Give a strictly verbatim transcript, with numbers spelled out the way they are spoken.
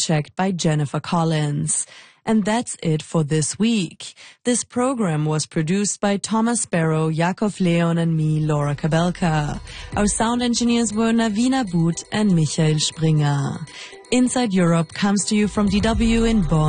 fact-checked by Jennifer Collins. And that's it for this week. This program was produced by Thomas Sparrow, Yakov Leon and me, Laura Kabelka. Our sound engineers were Navina Boot and Michael Springer. Inside Europe comes to you from D W in Bonn.